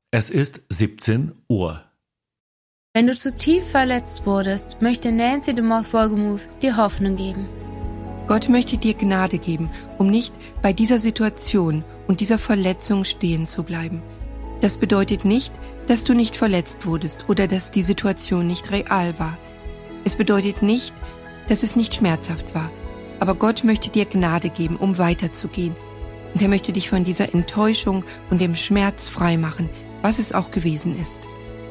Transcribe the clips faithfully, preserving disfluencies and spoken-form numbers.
Es ist siebzehn Uhr. Wenn du zu tief verletzt wurdest, möchte Nancy DeMoss Wolgemuth dir Hoffnung geben. Gott möchte dir Gnade geben, um nicht bei dieser Situation und dieser Verletzung stehen zu bleiben. Das bedeutet nicht, dass du nicht verletzt wurdest oder dass die Situation nicht real war. Es bedeutet nicht, dass es nicht schmerzhaft war. Aber Gott möchte dir Gnade geben, um weiterzugehen. Und er möchte dich von dieser Enttäuschung und dem Schmerz frei machen, was es auch gewesen ist.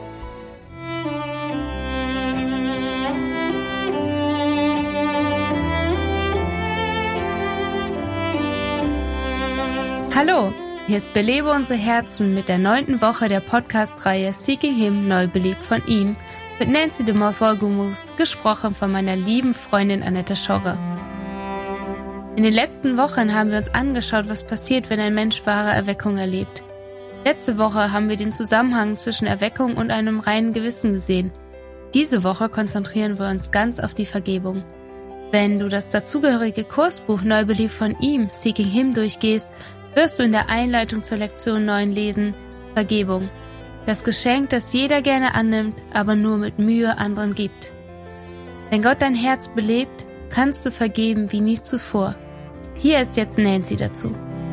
Hallo, hier ist Belebe unsere Herzen mit der neunten Woche der Podcast-Reihe Seeking Him, neu belebt von ihm, mit Nancy DeMoss Wolgemuth, gesprochen von meiner lieben Freundin Annette Schorre. In den letzten Wochen haben wir uns angeschaut, was passiert, wenn ein Mensch wahre Erweckung erlebt. Letzte Woche haben wir den Zusammenhang zwischen Erweckung und einem reinen Gewissen gesehen. Diese Woche konzentrieren wir uns ganz auf die Vergebung. Wenn du das dazugehörige Kursbuch Neu belebt von ihm, Seeking Him, durchgehst, wirst du in der Einleitung zur Lektion neun lesen: Vergebung. Das Geschenk, das jeder gerne annimmt, aber nur mit Mühe anderen gibt. Wenn Gott dein Herz belebt, kannst du vergeben wie nie zuvor. Hier ist jetzt Nancy dazu.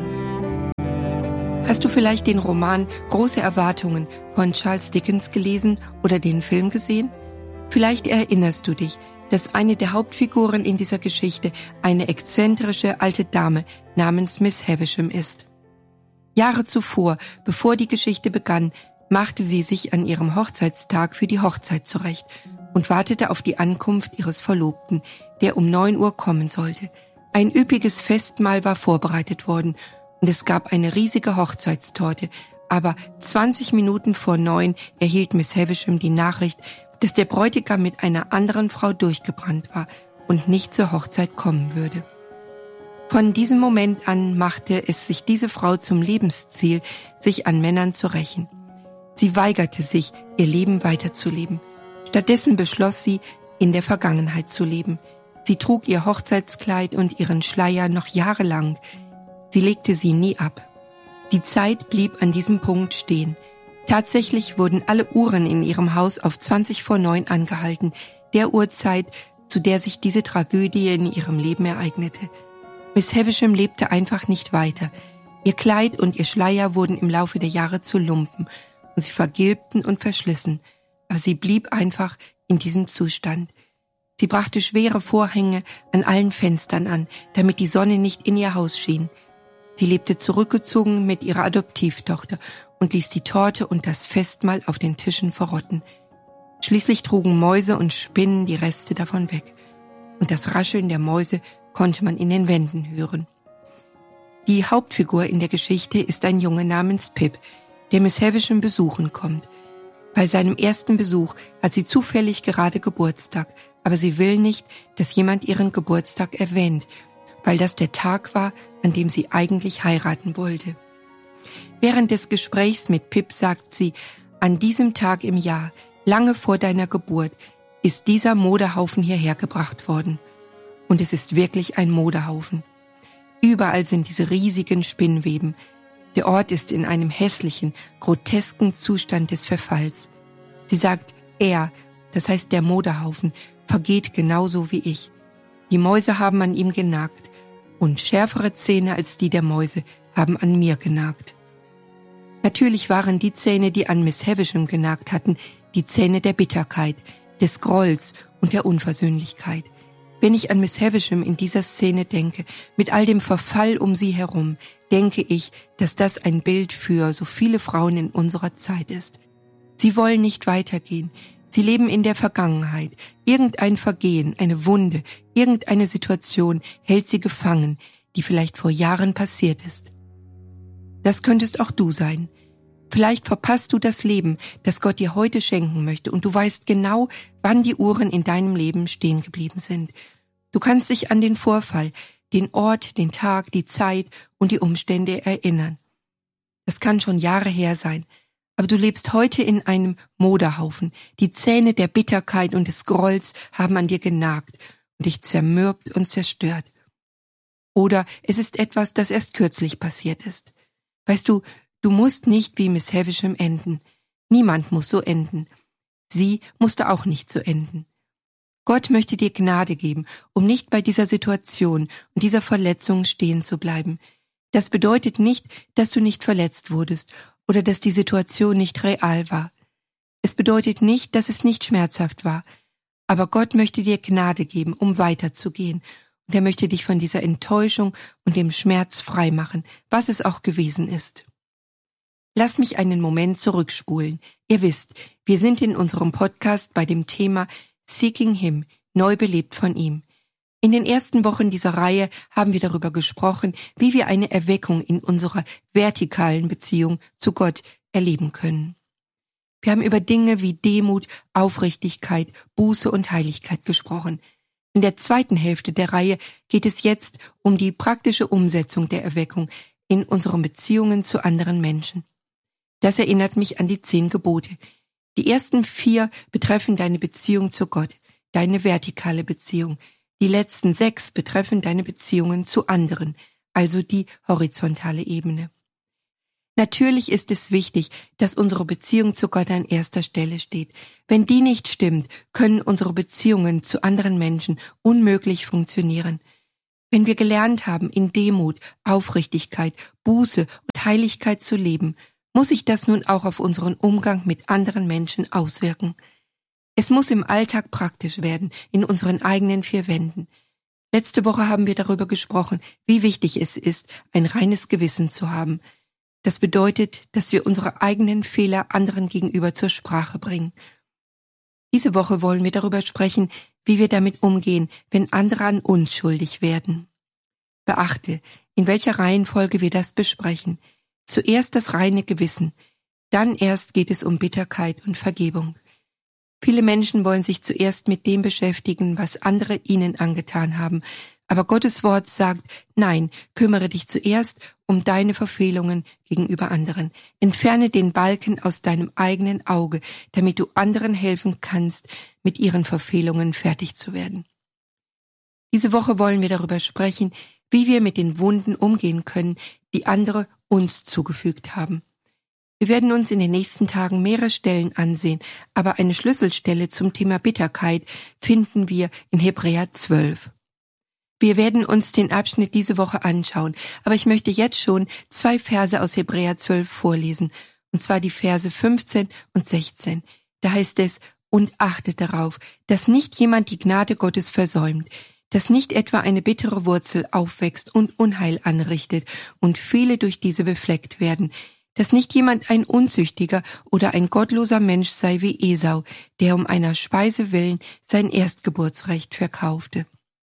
Hast du vielleicht den Roman Große Erwartungen von Charles Dickens gelesen oder den Film gesehen? Vielleicht erinnerst du dich, dass eine der Hauptfiguren in dieser Geschichte eine exzentrische alte Dame namens Miss Havisham ist. Jahre zuvor, bevor die Geschichte begann, machte sie sich an ihrem Hochzeitstag für die Hochzeit zurecht und wartete auf die Ankunft ihres Verlobten, der um neun Uhr kommen sollte. Ein üppiges Festmahl war vorbereitet worden und es gab eine riesige Hochzeitstorte, aber zwanzig Minuten vor neun erhielt Miss Havisham die Nachricht, dass der Bräutigam mit einer anderen Frau durchgebrannt war und nicht zur Hochzeit kommen würde. Von diesem Moment an machte es sich diese Frau zum Lebensziel, sich an Männern zu rächen. Sie weigerte sich, ihr Leben weiterzuleben. Stattdessen beschloss sie, in der Vergangenheit zu leben. Sie trug ihr Hochzeitskleid und ihren Schleier noch jahrelang. Sie legte sie nie ab. Die Zeit blieb an diesem Punkt stehen. Tatsächlich wurden alle Uhren in ihrem Haus auf zwanzig vor neun angehalten, der Uhrzeit, zu der sich diese Tragödie in ihrem Leben ereignete. Miss Havisham lebte einfach nicht weiter. Ihr Kleid und ihr Schleier wurden im Laufe der Jahre zu Lumpen und sie vergilbten und verschlissen, aber sie blieb einfach in diesem Zustand. Sie brachte schwere Vorhänge an allen Fenstern an, damit die Sonne nicht in ihr Haus schien. Sie lebte zurückgezogen mit ihrer Adoptivtochter und ließ die Torte und das Festmahl auf den Tischen verrotten. Schließlich trugen Mäuse und Spinnen die Reste davon weg. Und das Rascheln der Mäuse konnte man in den Wänden hören. Die Hauptfigur in der Geschichte ist ein Junge namens Pip, der Miss Havisham besuchen kommt. Bei seinem ersten Besuch hat sie zufällig gerade Geburtstag, aber sie will nicht, dass jemand ihren Geburtstag erwähnt, weil das der Tag war, an dem sie eigentlich heiraten wollte. Während des Gesprächs mit Pip sagt sie: An diesem Tag im Jahr, lange vor deiner Geburt, ist dieser Modehaufen hierher gebracht worden. Und es ist wirklich ein Modehaufen. Überall sind diese riesigen Spinnweben. Der Ort ist in einem hässlichen, grotesken Zustand des Verfalls. Sie sagt, er, das heißt der Modehaufen, vergeht genauso wie ich. Die Mäuse haben an ihm genagt und schärfere Zähne als die der Mäuse haben an mir genagt. Natürlich waren die Zähne, die an Miss Havisham genagt hatten, die Zähne der Bitterkeit, des Grolls und der Unversöhnlichkeit. Wenn ich an Miss Havisham in dieser Szene denke, mit all dem Verfall um sie herum, denke ich, dass das ein Bild für so viele Frauen in unserer Zeit ist. Sie wollen nicht weitergehen. Sie leben in der Vergangenheit. Irgendein Vergehen, eine Wunde, irgendeine Situation hält sie gefangen, die vielleicht vor Jahren passiert ist. Das könntest auch du sein. Vielleicht verpasst du das Leben, das Gott dir heute schenken möchte, und du weißt genau, wann die Uhren in deinem Leben stehen geblieben sind. Du kannst dich an den Vorfall, den Ort, den Tag, die Zeit und die Umstände erinnern. Das kann schon Jahre her sein, aber du lebst heute in einem Moderhaufen. Die Zähne der Bitterkeit und des Grolls haben an dir genagt und dich zermürbt und zerstört. Oder es ist etwas, das erst kürzlich passiert ist. Weißt du, Du musst nicht wie Miss Havisham enden. Niemand muss so enden. Sie musste auch nicht so enden. Gott möchte dir Gnade geben, um nicht bei dieser Situation und dieser Verletzung stehen zu bleiben. Das bedeutet nicht, dass du nicht verletzt wurdest oder dass die Situation nicht real war. Es bedeutet nicht, dass es nicht schmerzhaft war. Aber Gott möchte dir Gnade geben, um weiterzugehen. Und er möchte dich von dieser Enttäuschung und dem Schmerz frei machen, was es auch gewesen ist. Lass mich einen Moment zurückspulen. Ihr wisst, wir sind in unserem Podcast bei dem Thema Seeking Him, neu belebt von ihm. In den ersten Wochen dieser Reihe haben wir darüber gesprochen, wie wir eine Erweckung in unserer vertikalen Beziehung zu Gott erleben können. Wir haben über Dinge wie Demut, Aufrichtigkeit, Buße und Heiligkeit gesprochen. In der zweiten Hälfte der Reihe geht es jetzt um die praktische Umsetzung der Erweckung in unseren Beziehungen zu anderen Menschen. Das erinnert mich an die zehn Gebote. Die ersten vier betreffen deine Beziehung zu Gott, deine vertikale Beziehung. Die letzten sechs betreffen deine Beziehungen zu anderen, also die horizontale Ebene. Natürlich ist es wichtig, dass unsere Beziehung zu Gott an erster Stelle steht. Wenn die nicht stimmt, können unsere Beziehungen zu anderen Menschen unmöglich funktionieren. Wenn wir gelernt haben, in Demut, Aufrichtigkeit, Buße und Heiligkeit zu leben, muss sich das nun auch auf unseren Umgang mit anderen Menschen auswirken. Es muss im Alltag praktisch werden, in unseren eigenen vier Wänden. Letzte Woche haben wir darüber gesprochen, wie wichtig es ist, ein reines Gewissen zu haben. Das bedeutet, dass wir unsere eigenen Fehler anderen gegenüber zur Sprache bringen. Diese Woche wollen wir darüber sprechen, wie wir damit umgehen, wenn andere an uns schuldig werden. Beachte, in welcher Reihenfolge wir das besprechen. Zuerst das reine Gewissen, dann erst geht es um Bitterkeit und Vergebung. Viele Menschen wollen sich zuerst mit dem beschäftigen, was andere ihnen angetan haben. Aber Gottes Wort sagt, nein, kümmere dich zuerst um deine Verfehlungen gegenüber anderen. Entferne den Balken aus deinem eigenen Auge, damit du anderen helfen kannst, mit ihren Verfehlungen fertig zu werden. Diese Woche wollen wir darüber sprechen, wie wir mit den Wunden umgehen können, die andere uns zugefügt haben. Wir werden uns in den nächsten Tagen mehrere Stellen ansehen, aber eine Schlüsselstelle zum Thema Bitterkeit finden wir in Hebräer zwölf. Wir werden uns den Abschnitt diese Woche anschauen, aber ich möchte jetzt schon zwei Verse aus Hebräer zwölf vorlesen, und zwar die Verse fünfzehn und sechzehn. Da heißt es, und achtet darauf, dass nicht jemand die Gnade Gottes versäumt, dass nicht etwa eine bittere Wurzel aufwächst und Unheil anrichtet und viele durch diese befleckt werden, dass nicht jemand ein Unzüchtiger oder ein gottloser Mensch sei wie Esau, der um einer Speise willen sein Erstgeburtsrecht verkaufte.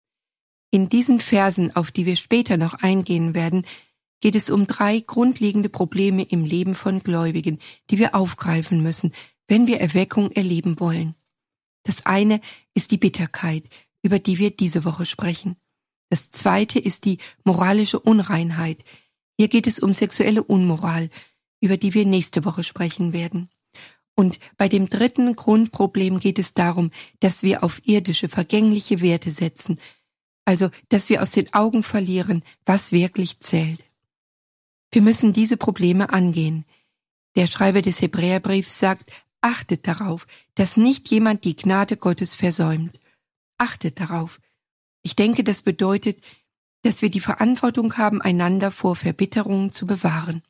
In diesen Versen, auf die wir später noch eingehen werden, geht es um drei grundlegende Probleme im Leben von Gläubigen, die wir aufgreifen müssen, wenn wir Erweckung erleben wollen. Das eine ist die Bitterkeit, über die wir diese Woche sprechen. Das zweite ist die moralische Unreinheit. Hier geht es um sexuelle Unmoral, über die wir nächste Woche sprechen werden. Und bei dem dritten Grundproblem geht es darum, dass wir auf irdische, vergängliche Werte setzen, also dass wir aus den Augen verlieren, was wirklich zählt. Wir müssen diese Probleme angehen. Der Schreiber des Hebräerbriefs sagt, achtet darauf, dass nicht jemand die Gnade Gottes versäumt. Achtet darauf. Ich denke, das bedeutet, dass wir die Verantwortung haben, einander vor Verbitterungen zu bewahren.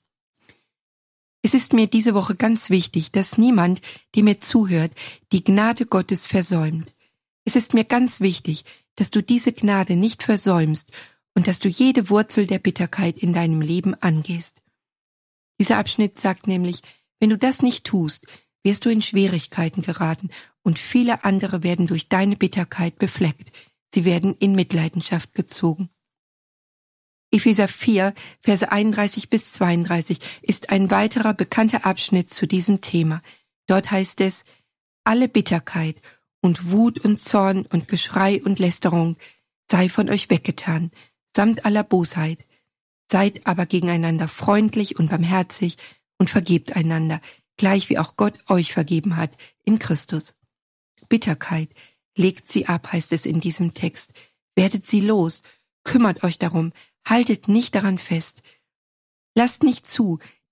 Es ist mir diese Woche ganz wichtig, dass niemand, der mir zuhört, die Gnade Gottes versäumt. Es ist mir ganz wichtig, dass du diese Gnade nicht versäumst und dass du jede Wurzel der Bitterkeit in deinem Leben angehst. Dieser Abschnitt sagt nämlich, wenn du das nicht tust, wirst du in Schwierigkeiten geraten und viele andere werden durch deine Bitterkeit befleckt. Sie werden in Mitleidenschaft gezogen. Epheser vier, Verse einunddreißig bis zweiunddreißig ist ein weiterer bekannter Abschnitt zu diesem Thema. Dort heißt es, alle Bitterkeit und Wut und Zorn und Geschrei und Lästerung sei von euch weggetan, samt aller Bosheit. Seid aber gegeneinander freundlich und barmherzig und vergebt einander, gleich wie auch Gott euch vergeben hat in Christus. Bitterkeit, legt sie ab, heißt es in diesem Text. Werdet sie los, kümmert euch darum, haltet nicht daran fest. Lasst nicht zu,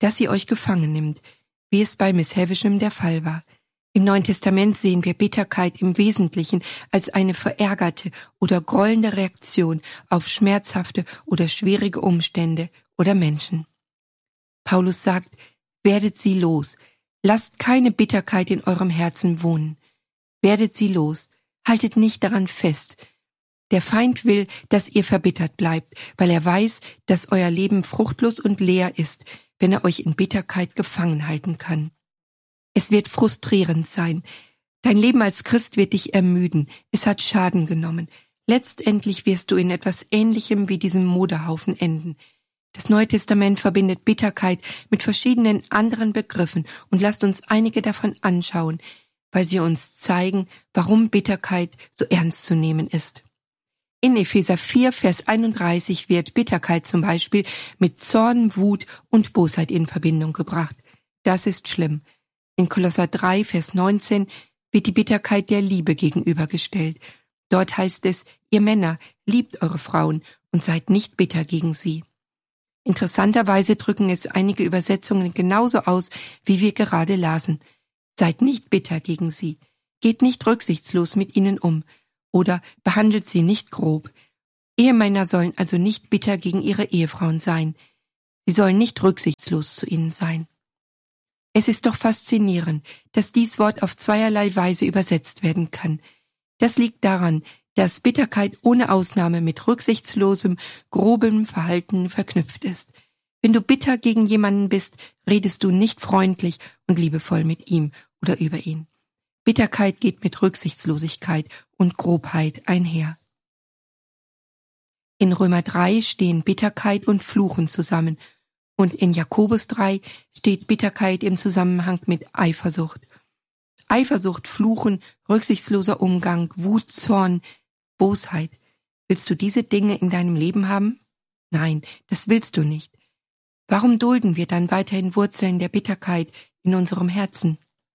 dass sie euch gefangen nimmt, wie es bei Miss Havisham der Fall war. Im Neuen Testament sehen wir Bitterkeit im Wesentlichen als eine verärgerte oder grollende Reaktion auf schmerzhafte oder schwierige Umstände oder Menschen. Paulus sagt, werdet sie los, lasst keine Bitterkeit in eurem Herzen wohnen. Werdet sie los, haltet nicht daran fest. Der Feind will, dass ihr verbittert bleibt, weil er weiß, dass euer Leben fruchtlos und leer ist, wenn er euch in Bitterkeit gefangen halten kann. Es wird frustrierend sein. Dein Leben als Christ wird dich ermüden. Es hat Schaden genommen. Letztendlich wirst du in etwas Ähnlichem wie diesem Moderhaufen enden. Das Neue Testament verbindet Bitterkeit mit verschiedenen anderen Begriffen und lasst uns einige davon anschauen, weil sie uns zeigen, warum Bitterkeit so ernst zu nehmen ist. In Epheser vier, Vers einunddreißig wird Bitterkeit zum Beispiel mit Zorn, Wut und Bosheit in Verbindung gebracht. Das ist schlimm. In Kolosser drei, Vers neunzehn wird die Bitterkeit der Liebe gegenübergestellt. Dort heißt es, ihr Männer, liebt eure Frauen und seid nicht bitter gegen sie. Interessanterweise drücken es einige Übersetzungen genauso aus, wie wir gerade lasen. Seid nicht bitter gegen sie, geht nicht rücksichtslos mit ihnen um oder behandelt sie nicht grob. Ehemänner sollen also nicht bitter gegen ihre Ehefrauen sein. Sie sollen nicht rücksichtslos zu ihnen sein. Es ist doch faszinierend, dass dies Wort auf zweierlei Weise übersetzt werden kann. Das liegt daran, dass Bitterkeit ohne Ausnahme mit rücksichtslosem, grobem Verhalten verknüpft ist. Wenn du bitter gegen jemanden bist, redest du nicht freundlich und liebevoll mit ihm oder über ihn. Bitterkeit geht mit Rücksichtslosigkeit und Grobheit einher. In Römer drei stehen Bitterkeit und Fluchen zusammen. Und in Jakobus drei steht Bitterkeit im Zusammenhang mit Eifersucht. Eifersucht, Fluchen, rücksichtsloser Umgang, Wut, Zorn, Bosheit. Willst du diese Dinge in deinem Leben haben? Nein, das willst du nicht. Warum dulden wir dann weiterhin Wurzeln der Bitterkeit in unserem Herzen?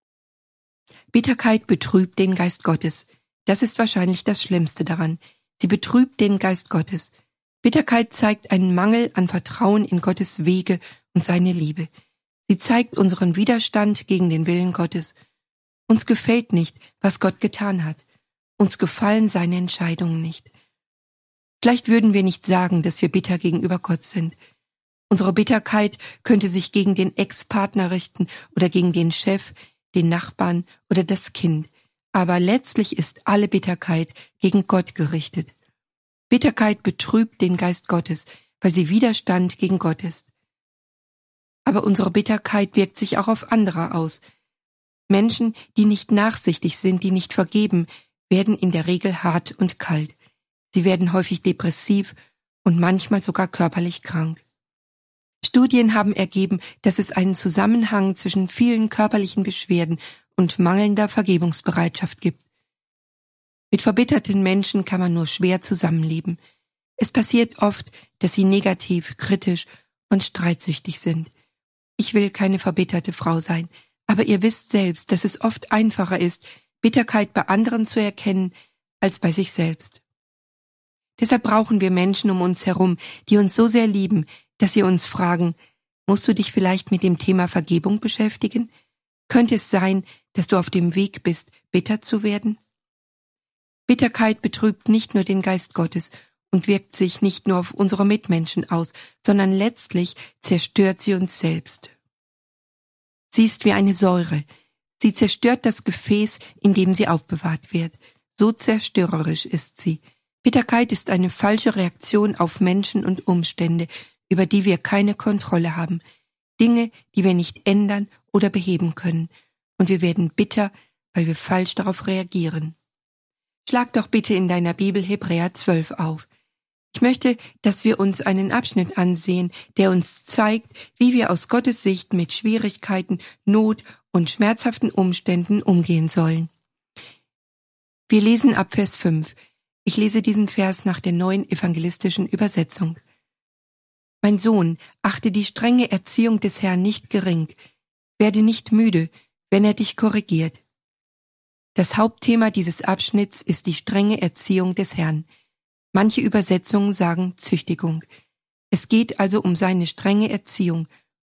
Bitterkeit betrübt den Geist Gottes. Das ist wahrscheinlich das Schlimmste daran. Sie betrübt den Geist Gottes. Bitterkeit zeigt einen Mangel an Vertrauen in Gottes Wege und seine Liebe. Sie zeigt unseren Widerstand gegen den Willen Gottes. Uns gefällt nicht, was Gott getan hat. Uns gefallen seine Entscheidungen nicht. Vielleicht würden wir nicht sagen, dass wir bitter gegenüber Gott sind. Unsere Bitterkeit könnte sich gegen den Ex-Partner richten oder gegen den Chef, den Nachbarn oder das Kind. Aber letztlich ist alle Bitterkeit gegen Gott gerichtet. Bitterkeit betrübt den Geist Gottes, weil sie Widerstand gegen Gott ist. Aber unsere Bitterkeit wirkt sich auch auf andere aus. Menschen, die nicht nachsichtig sind, die nicht vergeben, werden in der Regel hart und kalt. Sie werden häufig depressiv und manchmal sogar körperlich krank. Studien haben ergeben, dass es einen Zusammenhang zwischen vielen körperlichen Beschwerden und mangelnder Vergebungsbereitschaft gibt. Mit verbitterten Menschen kann man nur schwer zusammenleben. Es passiert oft, dass sie negativ, kritisch und streitsüchtig sind. Ich will keine verbitterte Frau sein, aber ihr wisst selbst, dass es oft einfacher ist, Bitterkeit bei anderen zu erkennen, als bei sich selbst. Deshalb brauchen wir Menschen um uns herum, die uns so sehr lieben, dass sie uns fragen, musst du dich vielleicht mit dem Thema Vergebung beschäftigen? Könnte es sein, dass du auf dem Weg bist, bitter zu werden? Bitterkeit betrübt nicht nur den Geist Gottes und wirkt sich nicht nur auf unsere Mitmenschen aus, sondern letztlich zerstört sie uns selbst. Sie ist wie eine Säure. Sie zerstört das Gefäß, in dem sie aufbewahrt wird. So zerstörerisch ist sie. Bitterkeit ist eine falsche Reaktion auf Menschen und Umstände, über die wir keine Kontrolle haben. Dinge, die wir nicht ändern oder beheben können. Und wir werden bitter, weil wir falsch darauf reagieren. Schlag doch bitte in deiner Bibel Hebräer zwölf auf. Ich möchte, dass wir uns einen Abschnitt ansehen, der uns zeigt, wie wir aus Gottes Sicht mit Schwierigkeiten, Not und schmerzhaften Umständen umgehen sollen. Wir lesen ab Vers fünf. Ich lese diesen Vers nach der neuen evangelistischen Übersetzung. Mein Sohn, achte die strenge Erziehung des Herrn nicht gering. Werde nicht müde, wenn er dich korrigiert. Das Hauptthema dieses Abschnitts ist die strenge Erziehung des Herrn. Manche Übersetzungen sagen Züchtigung. Es geht also um seine strenge Erziehung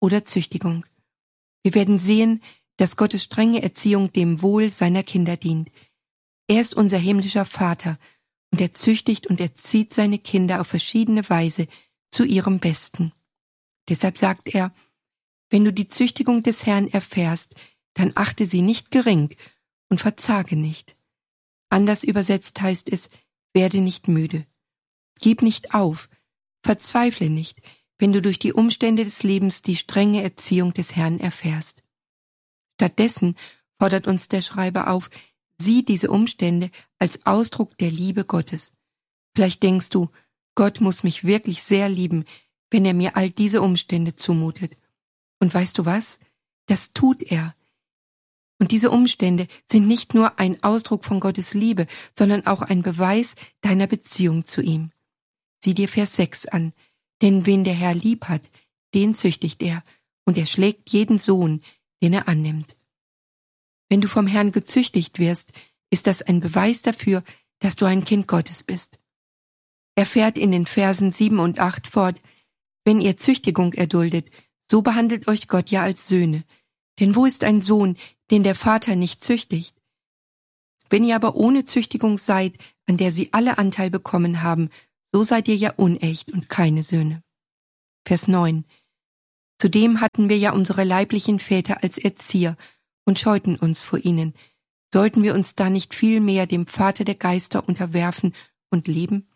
oder Züchtigung. Wir werden sehen, dass Gottes strenge Erziehung dem Wohl seiner Kinder dient. Er ist unser himmlischer Vater und er züchtigt und erzieht seine Kinder auf verschiedene Weise zu ihrem Besten. Deshalb sagt er, wenn du die Züchtigung des Herrn erfährst, dann achte sie nicht gering und verzage nicht. Anders übersetzt heißt es, werde nicht müde. Gib nicht auf, verzweifle nicht, wenn du durch die Umstände des Lebens die strenge Erziehung des Herrn erfährst. Stattdessen fordert uns der Schreiber auf, sieh diese Umstände als Ausdruck der Liebe Gottes. Vielleicht denkst du, Gott muss mich wirklich sehr lieben, wenn er mir all diese Umstände zumutet. Und weißt du was? Das tut er. Und diese Umstände sind nicht nur ein Ausdruck von Gottes Liebe, sondern auch ein Beweis deiner Beziehung zu ihm. Sieh dir Vers sechs an. Denn wen der Herr lieb hat, den züchtigt er, und er schlägt jeden Sohn, den er annimmt. Wenn du vom Herrn gezüchtigt wirst, ist das ein Beweis dafür, dass du ein Kind Gottes bist. Er fährt in den Versen sieben und acht fort, wenn ihr Züchtigung erduldet, so behandelt euch Gott ja als Söhne. Denn wo ist ein Sohn, den der Vater nicht züchtigt? Wenn ihr aber ohne Züchtigung seid, an der sie alle Anteil bekommen haben, so seid ihr ja unecht und keine Söhne. Vers neun. Zudem hatten wir ja unsere leiblichen Väter als Erzieher und scheuten uns vor ihnen. Sollten wir uns da nicht viel mehr dem Vater der Geister unterwerfen und leben?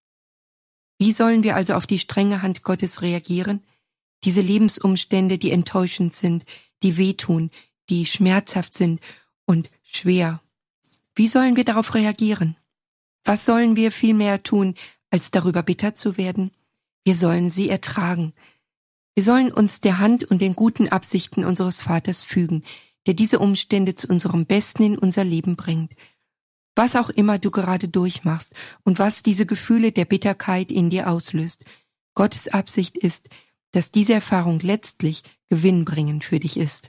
Wie sollen wir also auf die strenge Hand Gottes reagieren? Diese Lebensumstände, die enttäuschend sind, die wehtun, die schmerzhaft sind und schwer. Wie sollen wir darauf reagieren? Was sollen wir vielmehr tun, als darüber bitter zu werden? Wir sollen sie ertragen. Wir sollen uns der Hand und den guten Absichten unseres Vaters fügen, der diese Umstände zu unserem Besten in unser Leben bringt. Was auch immer du gerade durchmachst und was diese Gefühle der Bitterkeit in dir auslöst, Gottes Absicht ist, dass diese Erfahrung letztlich gewinnbringend für dich ist.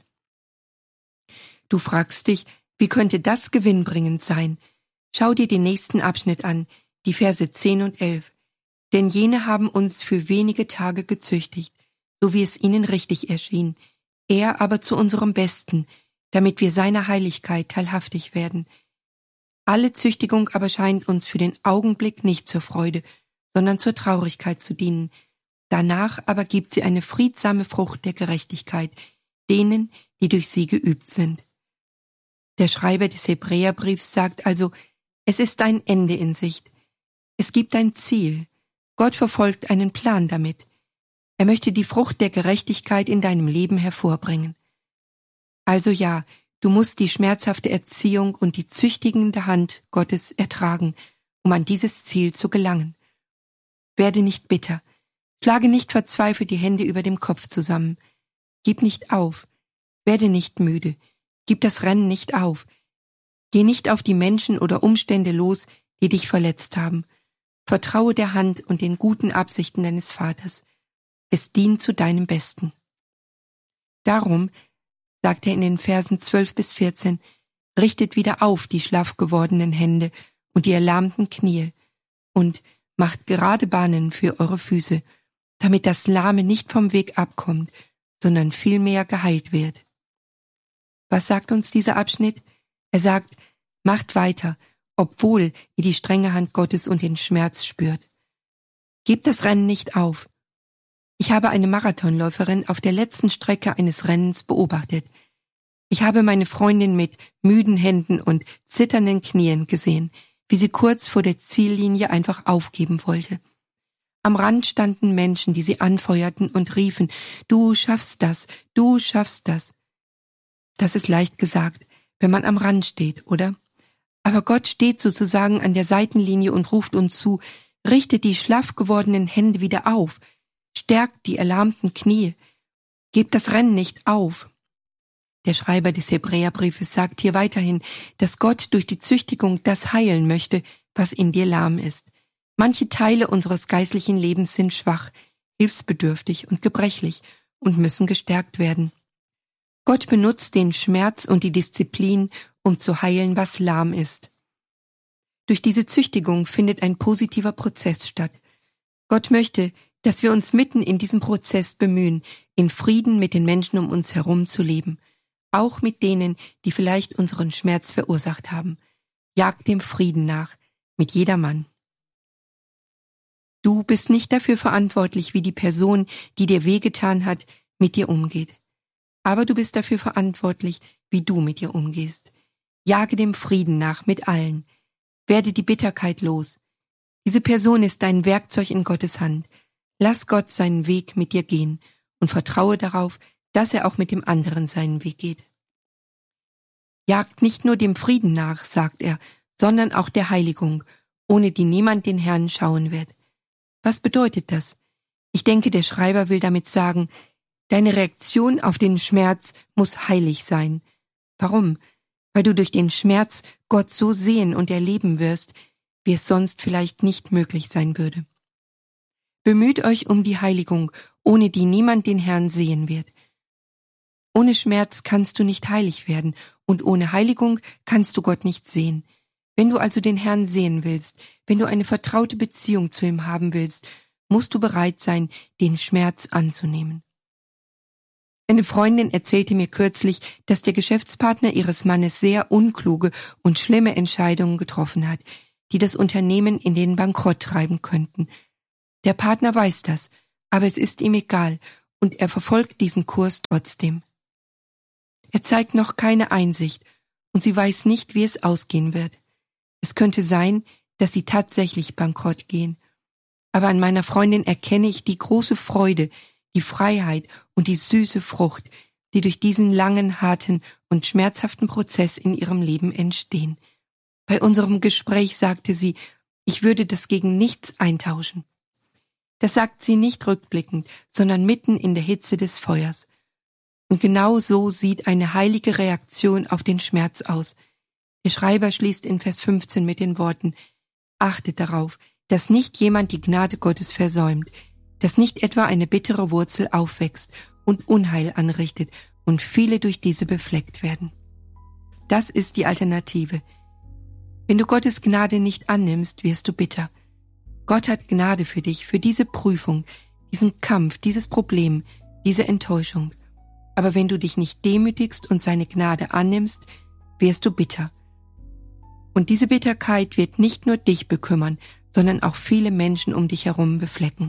Du fragst dich, wie könnte das gewinnbringend sein? Schau dir den nächsten Abschnitt an, die Verse zehn und elf. Denn jene haben uns für wenige Tage gezüchtigt, so wie es ihnen richtig erschien, er aber zu unserem Besten, damit wir seiner Heiligkeit teilhaftig werden. Alle Züchtigung aber scheint uns für den Augenblick nicht zur Freude, sondern zur Traurigkeit zu dienen. Danach aber gibt sie eine friedsame Frucht der Gerechtigkeit, denen, die durch sie geübt sind. Der Schreiber des Hebräerbriefs sagt also, es ist ein Ende in Sicht. Es gibt ein Ziel. Gott verfolgt einen Plan damit. Er möchte die Frucht der Gerechtigkeit in deinem Leben hervorbringen. Also ja, du musst die schmerzhafte Erziehung und die züchtigende Hand Gottes ertragen, um an dieses Ziel zu gelangen. Werde nicht bitter. Schlage nicht verzweifelt die Hände über dem Kopf zusammen. Gib nicht auf. Werde nicht müde. Gib das Rennen nicht auf. Geh nicht auf die Menschen oder Umstände los, die dich verletzt haben. Vertraue der Hand und den guten Absichten deines Vaters. Es dient zu deinem Besten. Darum, sagt er in den Versen zwölf bis vierzehn, richtet wieder auf die schlaff gewordenen Hände und die erlahmten Knie und macht gerade Bahnen für eure Füße, damit das Lahme nicht vom Weg abkommt, sondern vielmehr geheilt wird. Was sagt uns dieser Abschnitt? Er sagt, macht weiter, obwohl ihr die strenge Hand Gottes und den Schmerz spürt. Gebt das Rennen nicht auf. Ich habe eine Marathonläuferin auf der letzten Strecke eines Rennens beobachtet. Ich habe meine Freundin mit müden Händen und zitternden Knien gesehen, wie sie kurz vor der Ziellinie einfach aufgeben wollte. Am Rand standen Menschen, die sie anfeuerten und riefen, du schaffst das, du schaffst das. Das ist leicht gesagt, wenn man am Rand steht, oder? Aber Gott steht sozusagen an der Seitenlinie und ruft uns zu, richtet die schlaff gewordenen Hände wieder auf, stärkt die erlahmten Knie, gebt das Rennen nicht auf. Der Schreiber des Hebräerbriefes sagt hier weiterhin, dass Gott durch die Züchtigung das heilen möchte, was in dir lahm ist. Manche Teile unseres geistlichen Lebens sind schwach, hilfsbedürftig und gebrechlich und müssen gestärkt werden. Gott benutzt den Schmerz und die Disziplin, um zu heilen, was lahm ist. Durch diese Züchtigung findet ein positiver Prozess statt. Gott möchte, dass wir uns mitten in diesem Prozess bemühen, in Frieden mit den Menschen um uns herum zu leben, auch mit denen, die vielleicht unseren Schmerz verursacht haben. Jag dem Frieden nach, mit jedermann. Du bist nicht dafür verantwortlich, wie die Person, die dir wehgetan hat, mit dir umgeht. Aber du bist dafür verantwortlich, wie du mit ihr umgehst. Jage dem Frieden nach mit allen. Werde die Bitterkeit los. Diese Person ist dein Werkzeug in Gottes Hand. Lass Gott seinen Weg mit dir gehen und vertraue darauf, dass er auch mit dem anderen seinen Weg geht. Jagt nicht nur dem Frieden nach, sagt er, sondern auch der Heiligung, ohne die niemand den Herrn schauen wird. Was bedeutet das? Ich denke, der Schreiber will damit sagen, deine Reaktion auf den Schmerz muss heilig sein. Warum? Weil du durch den Schmerz Gott so sehen und erleben wirst, wie es sonst vielleicht nicht möglich sein würde. Bemüht euch um die Heiligung, ohne die niemand den Herrn sehen wird. Ohne Schmerz kannst du nicht heilig werden und ohne Heiligung kannst du Gott nicht sehen. Wenn du also den Herrn sehen willst, wenn du eine vertraute Beziehung zu ihm haben willst, musst du bereit sein, den Schmerz anzunehmen. Eine Freundin erzählte mir kürzlich, dass der Geschäftspartner ihres Mannes sehr unkluge und schlimme Entscheidungen getroffen hat, die das Unternehmen in den Bankrott treiben könnten. Der Partner weiß das, aber es ist ihm egal und er verfolgt diesen Kurs trotzdem. Er zeigt noch keine Einsicht und sie weiß nicht, wie es ausgehen wird. Es könnte sein, dass sie tatsächlich bankrott gehen. Aber an meiner Freundin erkenne ich die große Freude, die Freiheit und die süße Frucht, die durch diesen langen, harten und schmerzhaften Prozess in ihrem Leben entstehen. Bei unserem Gespräch sagte sie, ich würde das gegen nichts eintauschen. Das sagt sie nicht rückblickend, sondern mitten in der Hitze des Feuers. Und genau so sieht eine heilige Reaktion auf den Schmerz aus. Der Schreiber schließt in Vers fünfzehn mit den Worten, achtet darauf, dass nicht jemand die Gnade Gottes versäumt, dass nicht etwa eine bittere Wurzel aufwächst und Unheil anrichtet und viele durch diese befleckt werden. Das ist die Alternative. Wenn du Gottes Gnade nicht annimmst, wirst du bitter. Gott hat Gnade für dich, für diese Prüfung, diesen Kampf, dieses Problem, diese Enttäuschung. Aber wenn du dich nicht demütigst und seine Gnade annimmst, wirst du bitter. Und diese Bitterkeit wird nicht nur dich bekümmern, sondern auch viele Menschen um dich herum beflecken.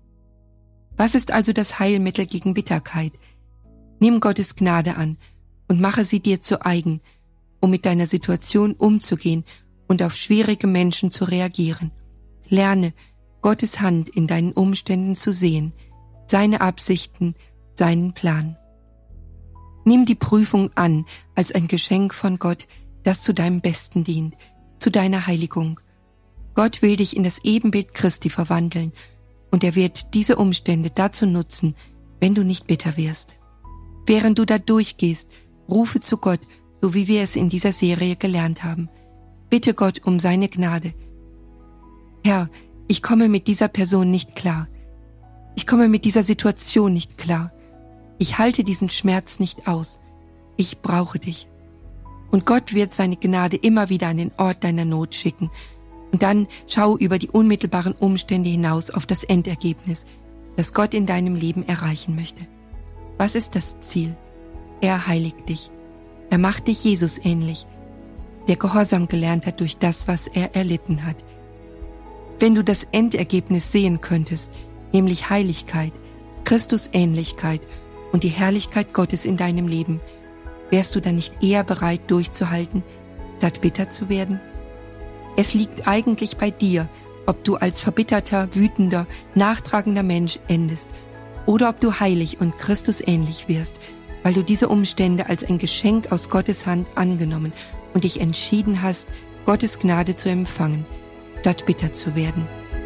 Was ist also das Heilmittel gegen Bitterkeit? Nimm Gottes Gnade an und mache sie dir zu eigen, um mit deiner Situation umzugehen und auf schwierige Menschen zu reagieren. Lerne, Gottes Hand in deinen Umständen zu sehen, seine Absichten, seinen Plan. Nimm die Prüfung an als ein Geschenk von Gott, das zu deinem Besten dient, zu deiner Heiligung. Gott will dich in das Ebenbild Christi verwandeln und er wird diese Umstände dazu nutzen, wenn du nicht bitter wirst. Während du da durchgehst, rufe zu Gott, so wie wir es in dieser Serie gelernt haben. Bitte Gott um seine Gnade. Herr, ich komme mit dieser Person nicht klar. Ich komme mit dieser Situation nicht klar. Ich halte diesen Schmerz nicht aus. Ich brauche dich. Und Gott wird seine Gnade immer wieder an den Ort deiner Not schicken. Und dann schau über die unmittelbaren Umstände hinaus auf das Endergebnis, das Gott in deinem Leben erreichen möchte. Was ist das Ziel? Er heiligt dich. Er macht dich Jesus ähnlich, der Gehorsam gelernt hat durch das, was er erlitten hat. Wenn du das Endergebnis sehen könntest, nämlich Heiligkeit, Christusähnlichkeit und die Herrlichkeit Gottes in deinem Leben, wärst du dann nicht eher bereit durchzuhalten, statt bitter zu werden? Es liegt eigentlich bei dir, ob du als verbitterter, wütender, nachtragender Mensch endest oder ob du heilig und Christusähnlich wirst, weil du diese Umstände als ein Geschenk aus Gottes Hand angenommen und dich entschieden hast, Gottes Gnade zu empfangen, statt bitter zu werden.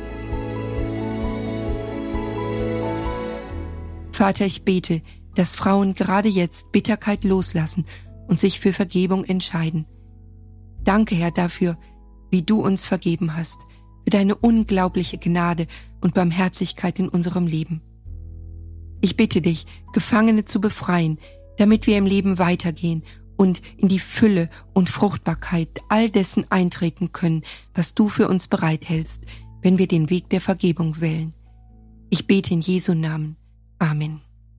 Vater, ich bete, dass Frauen gerade jetzt Bitterkeit loslassen und sich für Vergebung entscheiden. Danke, Herr, dafür, wie du uns vergeben hast, für deine unglaubliche Gnade und Barmherzigkeit in unserem Leben. Ich bitte dich, Gefangene zu befreien, damit wir im Leben weitergehen und in die Fülle und Fruchtbarkeit all dessen eintreten können, was du für uns bereithältst, wenn wir den Weg der Vergebung wählen. Ich bete in Jesu Namen. Amen.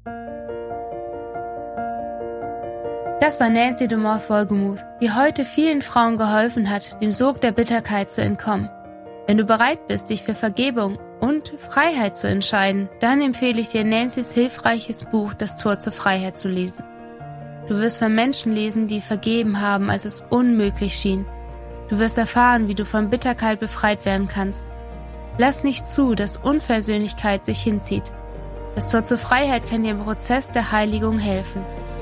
Das war Nancy de Moth-Wohlgemuth, die heute vielen Frauen geholfen hat, dem Sog der Bitterkeit zu entkommen. Wenn du bereit bist, dich für Vergebung und Freiheit zu entscheiden, dann empfehle ich dir Nancy's hilfreiches Buch Das Tor zur Freiheit zu lesen. Du wirst von Menschen lesen, die vergeben haben, als es unmöglich schien. Du wirst erfahren, wie du von Bitterkeit befreit werden kannst. Lass nicht zu, dass Unversöhnlichkeit sich hinzieht. Das Tor zur Freiheit kann dir im Prozess der Heiligung helfen.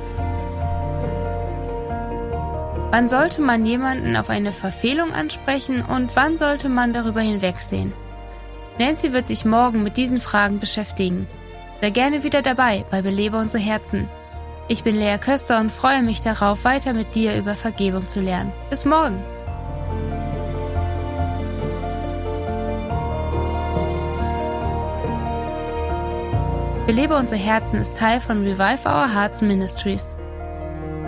Wann sollte man jemanden auf eine Verfehlung ansprechen und wann sollte man darüber hinwegsehen? Nancy wird sich morgen mit diesen Fragen beschäftigen. Sei gerne wieder dabei bei Belebe unsere Herzen. Ich bin Lea Köster und freue mich darauf, weiter mit dir über Vergebung zu lernen. Bis morgen! Belebe unsere Herzen ist Teil von Revive Our Hearts Ministries.